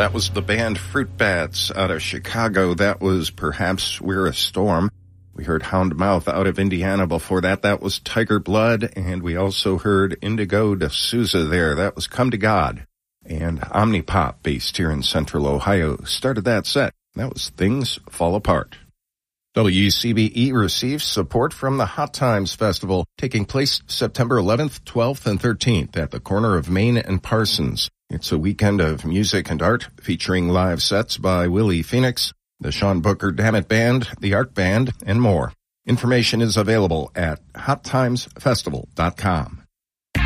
That was the band Fruit Bats out of Chicago. That was Perhaps We're a Storm. We heard Houndmouth out of Indiana before that. That was Tiger Blood. And we also heard Indigo de Souza there. That was Come to God. And Omnipop, based here in Central Ohio, started that set. That was Things Fall Apart. WCBE receives support from the Hot Times Festival, taking place September 11th, 12th, and 13th at the corner of Main and Parsons. It's a weekend of music and art featuring live sets by Willie Phoenix, the Sean Booker Dammit Band, the Art Band, and more. Information is available at hottimesfestival.com.